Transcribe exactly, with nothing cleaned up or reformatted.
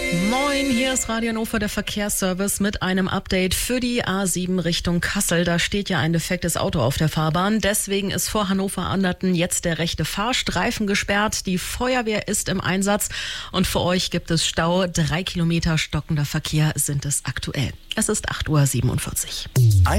Moin, hier ist Radio Hannover, der Verkehrsservice mit einem Update für die A sieben Richtung Kassel. Da steht ja ein defektes Auto auf der Fahrbahn. Deswegen ist vor Hannover-Anderten jetzt der rechte Fahrstreifen gesperrt. Die Feuerwehr ist im Einsatz und für euch gibt es Stau. Drei Kilometer stockender Verkehr sind es aktuell. Es ist acht Uhr siebenundvierzig.